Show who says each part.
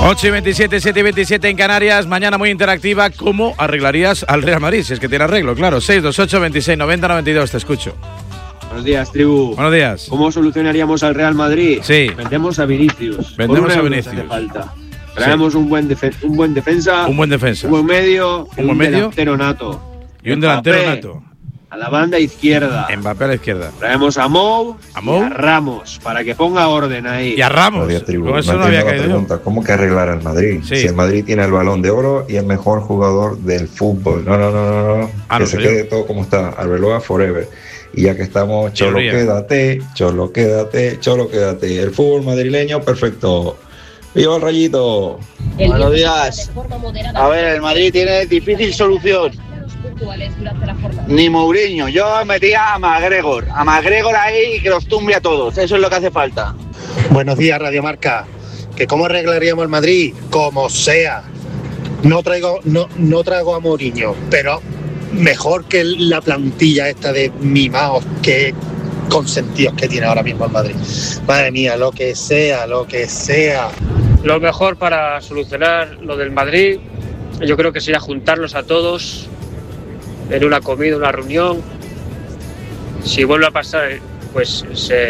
Speaker 1: 8:27, 7:27 en Canarias. Mañana muy interactiva. ¿Cómo arreglarías al Real Madrid? Si es que tiene arreglo, claro. 628 26 90 92. Te escucho.
Speaker 2: Buenos días, tribu.
Speaker 1: Buenos días.
Speaker 2: ¿Cómo solucionaríamos al Real Madrid?
Speaker 1: Sí.
Speaker 2: Vendemos a Vinicius.
Speaker 1: Vendemos a
Speaker 2: Por
Speaker 1: Vinicius.
Speaker 2: hace falta. Traemos un buen defensa.
Speaker 1: Un buen defensa.
Speaker 2: Un buen medio.
Speaker 1: Un buen medio.
Speaker 2: Delantero nato.
Speaker 1: Y un delantero nato.
Speaker 2: A la banda izquierda.
Speaker 1: Mbappé a la izquierda.
Speaker 2: Traemos a Mou y
Speaker 1: Mou.
Speaker 2: a Ramos para que ponga orden ahí.
Speaker 1: Y a Ramos. Con eso no había caído yo.
Speaker 3: ¿Cómo que arreglar al Madrid?
Speaker 1: Sí.
Speaker 3: Si el Madrid tiene el Balón de Oro y el mejor jugador del fútbol. No. Que se quede todo como está. Arbeloa forever. Y ya que estamos, Cholo, quédate. El fútbol madrileño, perfecto. ¡Viva el Rayito!
Speaker 4: Buenos días. A ver, el Madrid tiene difícil solución. Ni Mourinho. Yo metía a McGregor ahí y que los tumbe a todos. Eso es lo que hace falta.
Speaker 5: Buenos días, Radio Marca. ¿Que cómo arreglaríamos el Madrid? Como sea. No traigo a Mourinho, pero mejor que la plantilla esta de mimados que consentidos que tiene ahora mismo el Madrid. Madre mía, lo que sea.
Speaker 6: Lo mejor para solucionar lo del Madrid, yo creo que sería juntarlos a todos en una comida, una reunión. Si vuelve a pasar, pues se